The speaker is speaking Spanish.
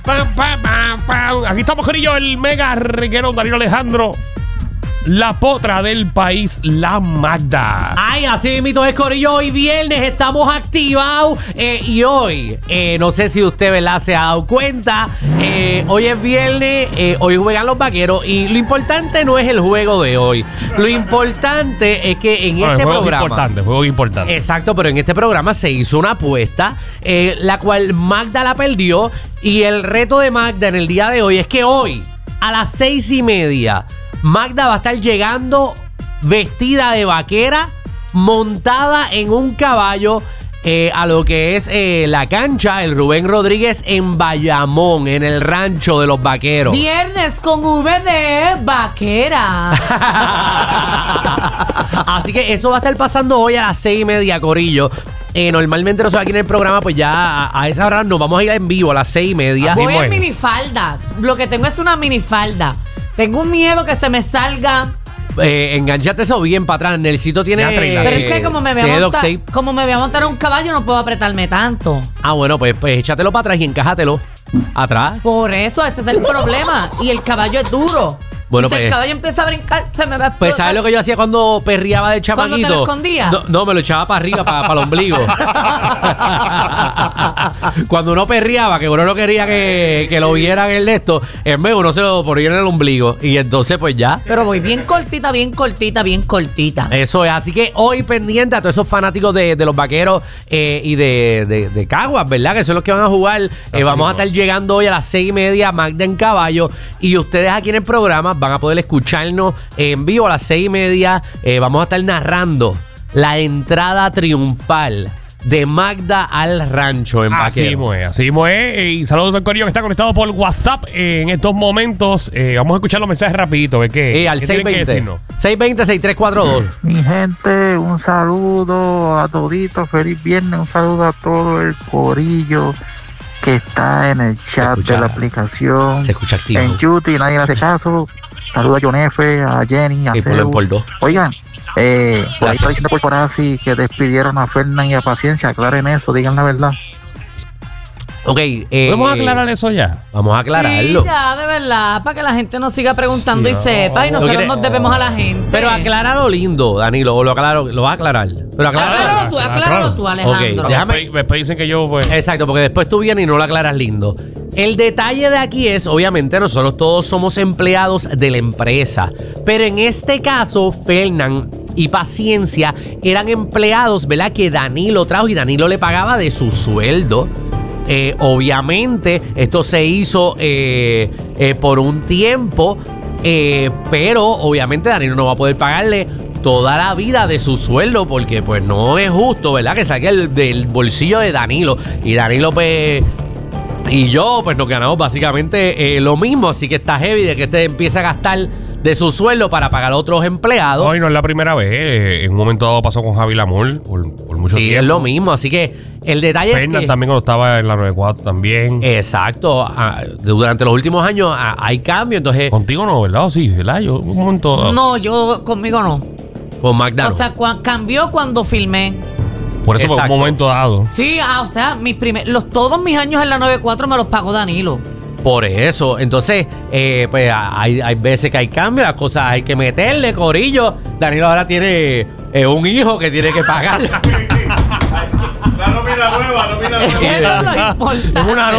Aquí estamos, Corillo, el mega reguero Danilo Alejandro. La potra del país, la Magda. Ay, así mismo es, Corillo. Hoy viernes estamos activados. Y hoy, no sé si usted, ¿verdad?, se ha dado cuenta. Hoy es viernes, hoy juegan los vaqueros. Y lo importante no es el juego de hoy. Lo importante es que en este programa. Juego importante. Exacto, pero en este programa se hizo una apuesta, la cual Magda la perdió. Y el reto de Magda en el día de hoy es que hoy, a las 6:30, Magda va a estar llegando vestida de vaquera, montada en un caballo, a lo que es la cancha, el Rubén Rodríguez en Bayamón, en el rancho de los vaqueros. Viernes con V de vaquera. Así que eso va a estar pasando hoy a las 6:30, Corillo. Normalmente nosotros aquí en el programa, pues ya a esa hora nos vamos a ir en vivo a las 6:30. Voy en minifalda. Lo que tengo es una minifalda. Tengo un miedo que se me salga. Enganchate eso bien para atrás. Nelsito tiene. Pero es que como me voy a montar un caballo, no puedo apretarme tanto. Ah, bueno, pues échatelo para atrás y encájatelo atrás. Por eso, ese es el problema. Y el caballo es duro. Bueno, y si pues, el caballo empieza a brincar, se me va a explotar. Pues, ¿sabes lo que yo hacía cuando perreaba de chamaquito? ¿Cuándo te lo escondía? No, me lo echaba para arriba, para el ombligo. Cuando uno perreaba, que uno no quería que lo vieran el de esto, en vez uno se lo ponía en el ombligo. Y entonces, pues ya. Pero voy bien cortita, bien cortita, bien cortita. Eso es. Así que hoy pendiente a todos esos fanáticos de los vaqueros y de Caguas, ¿verdad? Que son los que van a jugar. Vamos a estar llegando hoy a las 6:30, Magda en caballo. Y ustedes aquí en el programa van a poder escucharnos en vivo a las 6:30. Vamos a estar narrando la entrada triunfal de Magda al rancho en Vaquero. Así mismo es. Y saludos al Corillo que está conectado por WhatsApp en estos momentos. Vamos a escuchar los mensajes rapidito. Al 620-6342. Mi gente, un saludo a toditos. Feliz viernes. Un saludo a todo el Corillo que está en el chat de la aplicación. Se escucha activo. En YouTube, nadie le hace caso. Saludos a John F., a Jenny, a Zeus. Oigan, por ahí está diciendo por Corazzi que despidieron a Fernan y a Paciencia. Aclaren eso, digan la verdad. Ok, ¿podemos aclarar eso ya? Vamos a aclararlo. Sí, ya, de verdad, para que la gente nos siga preguntando y sepa, y nosotros nos debemos a la gente. Pero acláralo lindo, Danilo, o lo va a aclarar. Pero acláralo tú, Alejandro. Okay, después dicen que yo, pues. Exacto, porque después tú vienes y no lo aclaras lindo. El detalle de aquí es, obviamente, nosotros todos somos empleados de la empresa. Pero en este caso, Fernan y Paciencia eran empleados, ¿verdad?, que Danilo trajo y Danilo le pagaba de su sueldo. Obviamente esto se hizo por un tiempo, pero obviamente Danilo no va a poder pagarle toda la vida de su sueldo, porque pues no es justo, ¿verdad?, que saque del bolsillo de Danilo. Y Danilo, pues, y yo, pues nos ganamos básicamente lo mismo. Así que está heavy de que este empiece a gastar de su sueldo para pagar a otros empleados. No, y no es la primera vez. En un momento dado pasó con Javi Lamour por mucho tiempo. Sí, es lo mismo. Así que el detalle Fernan es que también cuando estaba en la 94 también. Exacto. Durante los últimos años hay cambio. Entonces, contigo no, ¿verdad? Sí, ¿verdad? Yo un momento dado. No, conmigo no. Con Magda. O sea, cambió cuando filmé. Por eso fue un momento dado. Sí, o sea, todos mis años en la 94 me los pagó Danilo. Por eso, entonces, pues hay veces que hay cambios, las cosas hay que meterle, Corillo. Danilo ahora tiene un hijo que tiene que pagar. La nómina nueva, Eso es lo importante.